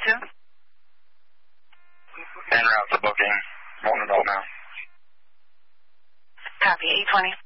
to? En route to booking. One adult now. Copy, 820.